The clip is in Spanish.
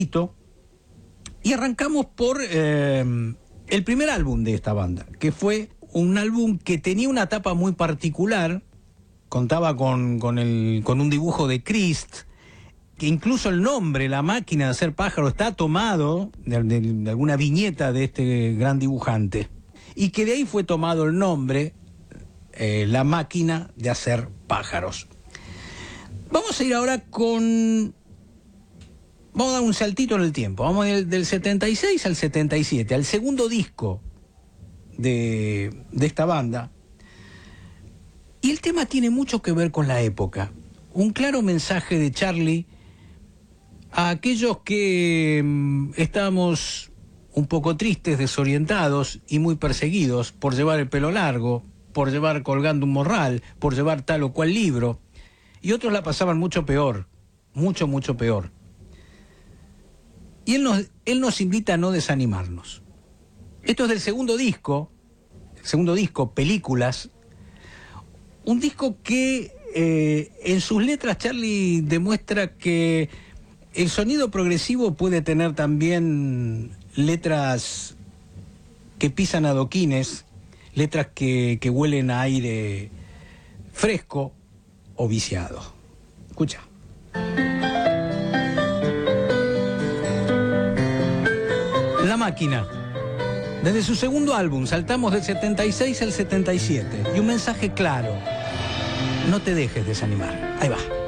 Y arrancamos por el primer álbum de esta banda, que fue un álbum que tenía una tapa muy particular, contaba con un dibujo de Crist, que incluso el nombre, La Máquina de Hacer Pájaros, está tomado de alguna viñeta de este gran dibujante, y que de ahí fue tomado el nombre, La Máquina de Hacer Pájaros. Vamos a ir ahora vamos a dar un saltito en el tiempo. Vamos del 76 al 77, al segundo disco de esta banda. Y el tema tiene mucho que ver con la época. Un claro mensaje de Charlie a aquellos que estábamos un poco tristes, desorientados y muy perseguidos por llevar el pelo largo, por llevar colgando un morral, por llevar tal o cual libro. Y otros la pasaban mucho peor, mucho, mucho peor. Y él nos invita a no desanimarnos. Esto es del segundo disco, Películas. Un disco que en sus letras Charlie demuestra que el sonido progresivo puede tener también letras que pisan adoquines, letras que huelen a aire fresco o viciado. Escucha. La Máquina. Desde su segundo álbum saltamos del 76 al 77 y un mensaje claro: no te dejes desanimar. Ahí va.